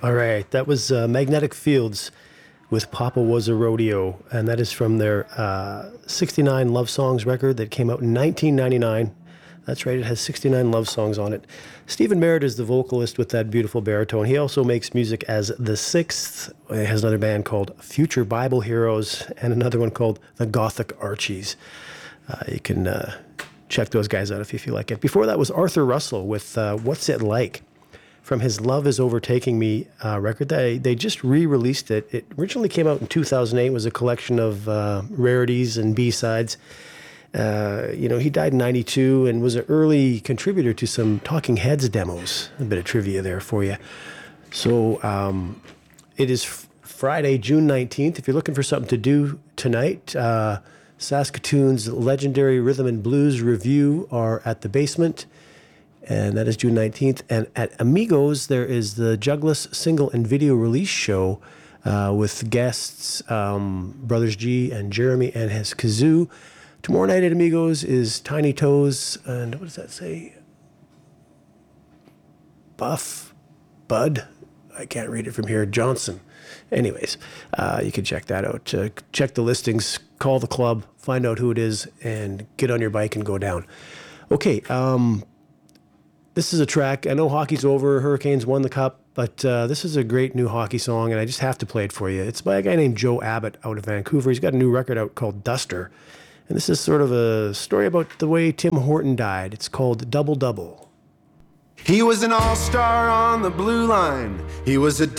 All right, that was Magnetic Fields with Papa Was a Rodeo, and that is from their 69 Love Songs record that came out in 1999. That's right, it has 69 love songs on it. Stephen Merritt is the vocalist with that beautiful baritone. He also makes music as The Sixth. He has another band called Future Bible Heroes and another one called The Gothic Archies. You can check those guys out if you feel like it. Before that was Arthur Russell with What's It Like? From his Love Is Overtaking Me record. They just re-released it. It originally came out in 2008. It was a collection of rarities and B-sides. He died in 92 and was an early contributor to some Talking Heads demos. A bit of trivia there for you. So it is Friday, June 19th. If you're looking for something to do tonight, Saskatoon's Legendary Rhythm and Blues Review are at the Basement, and that is June 19th. And at Amigos, there is the Jugless single and video release show with guests Brothers G and Jeremy and his kazoo. Tomorrow night at Amigos is Tiny Toes and what does that say? Bud? I can't read it from here. Johnson. Anyways, you can check that out. Check the listings, call the club, find out who it is, and get on your bike and go down. Okay, this is a track. I know hockey's over. Hurricanes won the cup, but this is a great new hockey song, and I just have to play it for you. It's by a guy named Joe Abbott out of Vancouver. He's got a new record out called Duster, and this is sort of a story about the way Tim Horton died. It's called Double Double. He was an all-star on the blue line. He was a